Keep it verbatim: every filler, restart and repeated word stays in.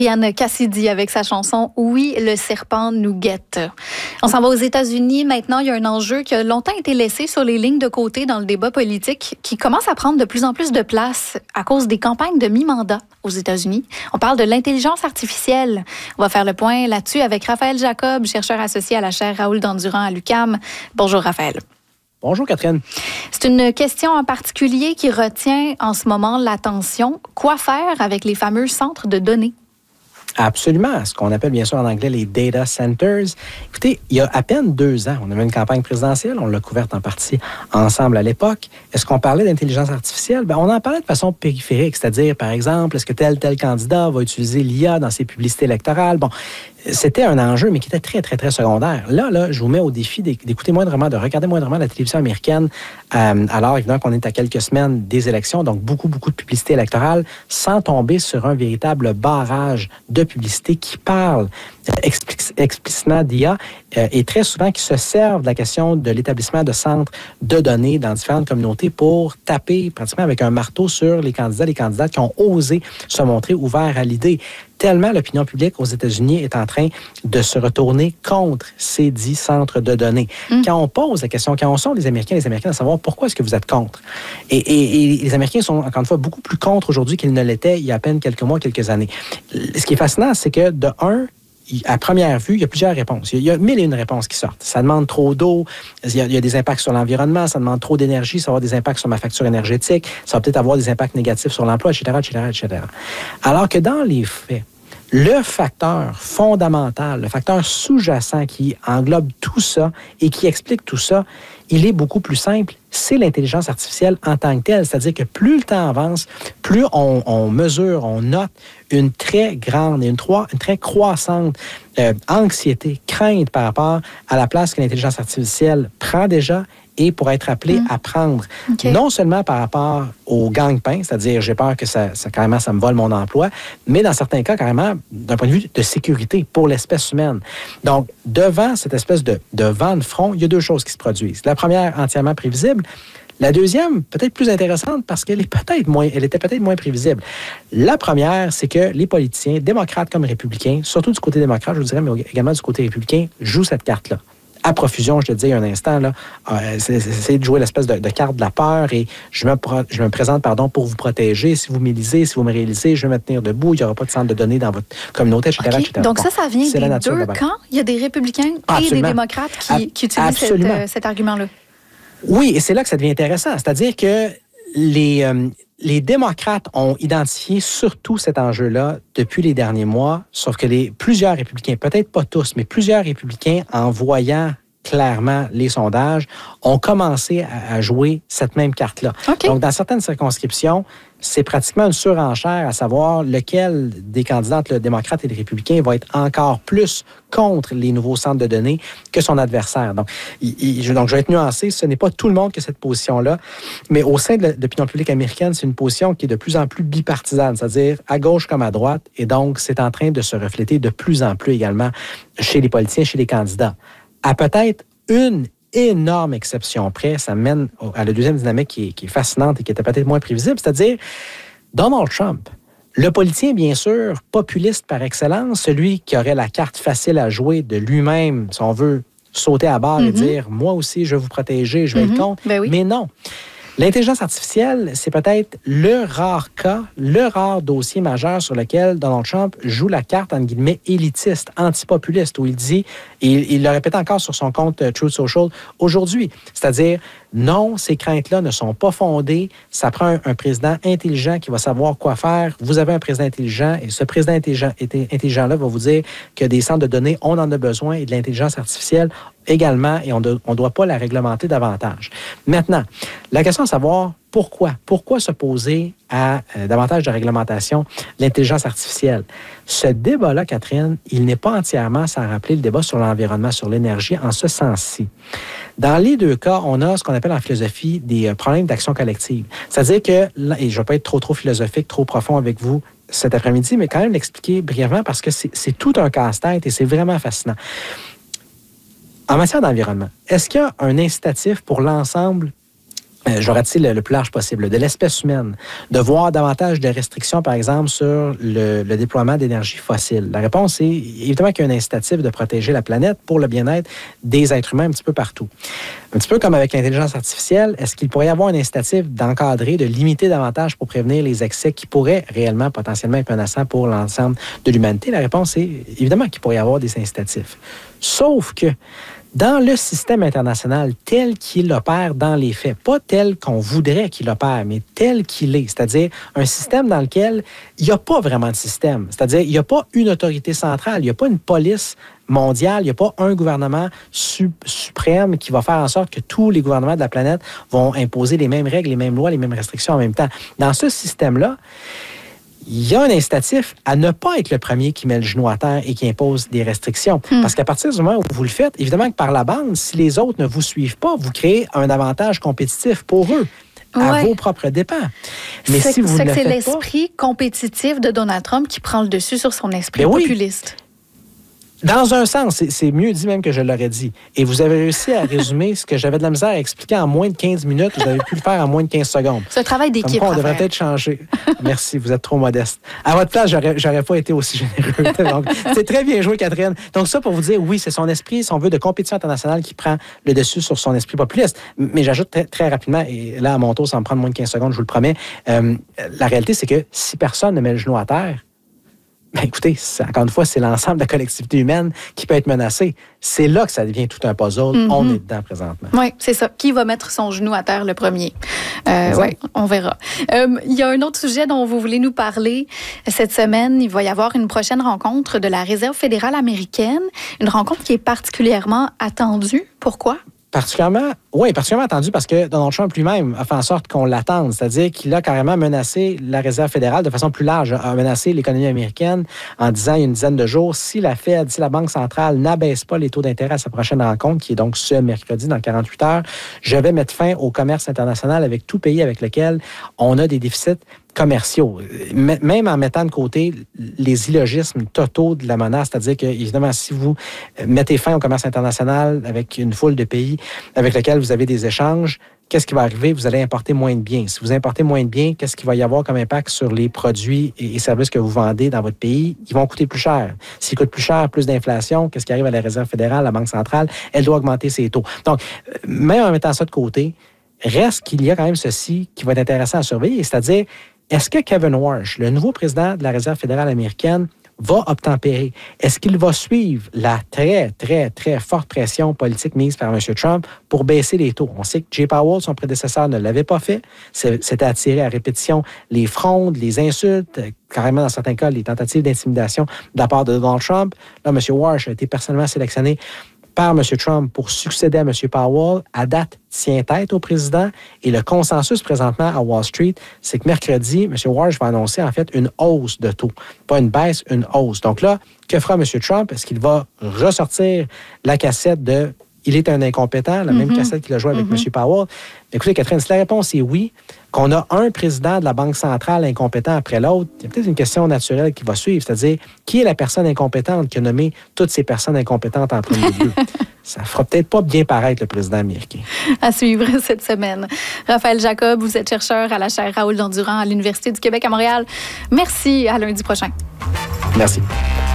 Ryan Cassidy avec sa chanson « Oui, le serpent nous guette ». On s'en va aux États-Unis. Maintenant, il y a un enjeu qui a longtemps été laissé sur les lignes de côté dans le débat politique qui commence à prendre de plus en plus de place à cause des campagnes de mi-mandat aux États-Unis. On parle de l'intelligence artificielle. On va faire le point là-dessus avec Raphaël Jacob, chercheur associé à la chaire Raoul Dandurand à l'U Q A M. Bonjour, Raphaël. Bonjour, Catherine. C'est une question en particulier qui retient en ce moment l'attention. Quoi faire avec les fameux centres de données? Absolument. Ce qu'on appelle bien sûr en anglais les data centers. Écoutez, il y a à peine deux ans, on avait une campagne présidentielle, on l'a couverte en partie ensemble à l'époque. Est-ce qu'on parlait d'intelligence artificielle? Bien, on en parlait de façon périphérique, c'est-à-dire, par exemple, est-ce que tel, tel candidat va utiliser l'I A dans ses publicités électorales? Bon, c'était un enjeu, mais qui était très, très, très secondaire. Là, là, je vous mets au défi d'écouter moindrement, de regarder moindrement la télévision américaine, euh, alors évidemment qu'on est à quelques semaines des élections, donc beaucoup, beaucoup de publicité électorale, sans tomber sur un véritable barrage de publicité qui parle euh, explic- explicitement d'I A euh, et très souvent qui se servent de la question de l'établissement de centres de données dans différentes communautés pour taper pratiquement avec un marteau sur les candidats, les candidates qui ont osé se montrer ouverts à l'idée. Tellement l'opinion publique aux États-Unis est en train de se retourner contre ces dix centres de données. Mm. Quand on pose la question, quand on sonde les Américains, les Américains à savoir pourquoi est-ce que vous êtes contre? Et, et, et les Américains sont, encore une fois, beaucoup plus contre aujourd'hui qu'ils ne l'étaient il y a à peine quelques mois, quelques années. Ce qui est fascinant, c'est que, de un, à première vue, il y a plusieurs réponses. Il y a mille et une réponses qui sortent. Ça demande trop d'eau, il y a, il y a des impacts sur l'environnement, ça demande trop d'énergie, ça va avoir des impacts sur ma facture énergétique, ça va peut-être avoir des impacts négatifs sur l'emploi, et cetera, et cetera, et cetera. Alors que dans les faits, le facteur fondamental, le facteur sous-jacent qui englobe tout ça et qui explique tout ça, il est beaucoup plus simple. C'est l'intelligence artificielle en tant que telle. C'est-à-dire que plus le temps avance, plus on, on mesure, on note une très grande et une, une très croissante euh, anxiété, crainte par rapport à la place que l'intelligence artificielle prend déjà et pour être appelé mmh. à prendre. Okay. Non seulement par rapport au gang-pain, c'est-à-dire j'ai peur que ça, ça, carrément, ça me vole mon emploi, mais dans certains cas, carrément, d'un point de vue de sécurité pour l'espèce humaine. Donc, devant cette espèce de, de vent de front, il y a deux choses qui se produisent. La première, entièrement prévisible. La deuxième, peut-être plus intéressante parce qu'elle est peut-être moins, elle était peut-être moins prévisible. La première, c'est que les politiciens, démocrates comme républicains, surtout du côté démocrate, je vous dirais, mais également du côté républicain, jouent cette carte-là. À profusion, je te dis il y a un instant, là, euh, c'est, c'est de jouer l'espèce de, de carte de la peur et je me, pro, je me présente pardon, pour vous protéger. Si vous m'élisez, si vous me réalisez, je vais me tenir debout. Il n'y aura pas de centre de données dans votre communauté, et cetera, okay. et cetera. Donc bon, ça, ça vient des deux camps? Il y a des républicains ah, et des démocrates qui, Ab- qui utilisent cette, euh, cet argument-là. Oui, et c'est là que ça devient intéressant. C'est-à-dire que les... Euh, Les démocrates ont identifié surtout cet enjeu-là depuis les derniers mois, sauf que les, plusieurs républicains, peut-être pas tous, mais plusieurs républicains, en voyant clairement les sondages, ont commencé à, à jouer cette même carte-là. Okay. Donc, dans certaines circonscriptions, c'est pratiquement une surenchère à savoir lequel des candidats entre le démocrate et les républicains va être encore plus contre les nouveaux centres de données que son adversaire. Donc, il, il, donc je vais être nuancé, ce n'est pas tout le monde qui a cette position-là, mais au sein de l'opinion publique américaine, c'est une position qui est de plus en plus bipartisane, c'est-à-dire à gauche comme à droite, et donc c'est en train de se refléter de plus en plus également chez les politiciens, chez les candidats. À peut-être une énorme exception près, ça mène à la deuxième dynamique qui est, qui est fascinante et qui était peut-être moins prévisible, c'est-à-dire Donald Trump, le politicien, bien sûr, populiste par excellence, celui qui aurait la carte facile à jouer de lui-même, si on veut, sauter à bord mm-hmm. et dire « moi aussi, je vais vous protéger, je vais mm-hmm. être contre ben oui. ». Mais non. L'intelligence artificielle, c'est peut-être le rare cas, le rare dossier majeur sur lequel Donald Trump joue la carte, entre guillemets, élitiste, antipopuliste, où il dit, et il, il le répète encore sur son compte uh, Truth Social aujourd'hui, c'est-à-dire, non, ces craintes-là ne sont pas fondées, ça prend un, un président intelligent qui va savoir quoi faire, vous avez un président intelligent, et ce président intelligent, intelligent-là va vous dire que des centres de données, on en a besoin, et de l'intelligence artificielle également, et on ne doit pas la réglementer davantage. Maintenant, la question à savoir, pourquoi? Pourquoi s'opposer à euh, davantage de réglementation de l'intelligence artificielle? Ce débat-là, Catherine, il n'est pas entièrement sans rappeler le débat sur l'environnement, sur l'énergie, en ce sens-ci. Dans les deux cas, on a ce qu'on appelle en philosophie des euh, problèmes d'action collective. C'est-à-dire que, et je ne vais pas être trop, trop philosophique, trop profond avec vous cet après-midi, mais quand même l'expliquer brièvement parce que c'est, c'est tout un casse-tête et c'est vraiment fascinant. En matière d'environnement, est-ce qu'il y a un incitatif pour l'ensemble Euh, je vais ratisser le, le plus large possible, de l'espèce humaine, de voir davantage de restrictions, par exemple, sur le, le déploiement d'énergie fossile? La réponse est évidemment qu'il y a un incitatif de protéger la planète pour le bien-être des êtres humains un petit peu partout. Un petit peu comme avec l'intelligence artificielle, est-ce qu'il pourrait y avoir un incitatif d'encadrer, de limiter davantage pour prévenir les excès qui pourraient réellement, potentiellement être menaçants pour l'ensemble de l'humanité? La réponse est évidemment qu'il pourrait y avoir des incitatifs. Sauf que dans le système international tel qu'il opère dans les faits, pas tel qu'on voudrait qu'il opère, mais tel qu'il est, c'est-à-dire un système dans lequel il n'y a pas vraiment de système, c'est-à-dire il n'y a pas une autorité centrale, il n'y a pas une police mondiale, il n'y a pas un gouvernement su- suprême qui va faire en sorte que tous les gouvernements de la planète vont imposer les mêmes règles, les mêmes lois, les mêmes restrictions en même temps. Dans ce système-là, il y a un incitatif à ne pas être le premier qui met le genou à terre et qui impose des restrictions. Mm. Parce qu'à partir du moment où vous le faites, évidemment que par la bande, si les autres ne vous suivent pas, vous créez un avantage compétitif pour eux, à ouais. vos propres dépens. Mais c'est, si vous c'est ne le c'est faites l'esprit pas, compétitif de Donald Trump qui prend le dessus sur son esprit oui. populiste. Dans un sens, c'est, c'est mieux dit même que je l'aurais dit. Et vous avez réussi à résumer ce que j'avais de la misère à expliquer en moins de quinze minutes. Vous avez pu le faire en moins de quinze secondes. C'est un travail d'équipe. Comme quoi, on devrait peut-être changer. Merci, vous êtes trop modeste. À votre place, j'aurais, j'aurais pas été aussi généreux. Donc, c'est très bien joué, Catherine. Donc ça, pour vous dire, oui, c'est son esprit, son vœu de compétition internationale qui prend le dessus sur son esprit populiste. Mais j'ajoute très, très rapidement, et là, à mon tour, ça va me prendre moins de quinze secondes, je vous le promets. Euh, la réalité, c'est que si personne ne met le genou à terre, ben écoutez, encore une fois, c'est l'ensemble de la collectivité humaine qui peut être menacée. C'est là que ça devient tout un puzzle. Mm-hmm. On est dedans présentement. Oui, c'est ça. Qui va mettre son genou à terre le premier? Euh, oui, on verra. Euh, il y a un autre sujet dont vous voulez nous parler. Cette semaine, il va y avoir une prochaine rencontre de la Réserve fédérale américaine. Une rencontre qui est particulièrement attendue. Pourquoi? Particulièrement, oui, particulièrement attendu parce que Donald Trump lui-même a fait en sorte qu'on l'attende. C'est-à-dire qu'il a carrément menacé la Réserve fédérale de façon plus large, a menacé l'économie américaine en disant il y a une dizaine de jours, si la Fed, si la Banque centrale n'abaisse pas les taux d'intérêt à sa prochaine rencontre, qui est donc ce mercredi dans quarante-huit heures, je vais mettre fin au commerce international avec tout pays avec lequel on a des déficits commerciaux, même en mettant de côté les illogismes totaux de la menace, c'est-à-dire que, évidemment, si vous mettez fin au commerce international avec une foule de pays avec lesquels vous avez des échanges, qu'est-ce qui va arriver? Vous allez importer moins de biens. Si vous importez moins de biens, qu'est-ce qu'il va y avoir comme impact sur les produits et services que vous vendez dans votre pays? Ils vont coûter plus cher. S'ils coûtent plus cher, plus d'inflation, qu'est-ce qui arrive à la Réserve fédérale, la Banque centrale? Elle doit augmenter ses taux. Donc, même en mettant ça de côté, reste qu'il y a quand même ceci qui va être intéressant à surveiller, c'est-à-dire, est-ce que Kevin Warsh, le nouveau président de la Réserve fédérale américaine, va obtempérer? Est-ce qu'il va suivre la très, très, très forte pression politique mise par M. Trump pour baisser les taux? On sait que Jay Powell, son prédécesseur, ne l'avait pas fait. C'était attiré à répétition les frondes, les insultes, carrément dans certains cas, les tentatives d'intimidation de la part de Donald Trump. Là, M. Warsh a été personnellement sélectionné par M. Trump pour succéder à M. Powell. À date, tient tête au président. Et le consensus présentement à Wall Street, c'est que mercredi, M. Warsh va annoncer en fait une hausse de taux. Pas une baisse, une hausse. Donc là, que fera M. Trump? Est-ce qu'il va ressortir la cassette de « il est un incompétent », la mm-hmm. même cassette qu'il a jouée avec mm-hmm. M. Powell? Écoutez, Catherine, si la réponse est oui, qu'on a un président de la Banque centrale incompétent après l'autre, il y a peut-être une question naturelle qui va suivre, c'est-à-dire qui est la personne incompétente qui a nommé toutes ces personnes incompétentes en premier lieu? Ça fera peut-être pas bien paraître le président américain. À suivre cette semaine. Raphaël Jacob, vous êtes chercheur à la chaire Raoul Dandurand à l'Université du Québec à Montréal. Merci, à lundi prochain. Merci.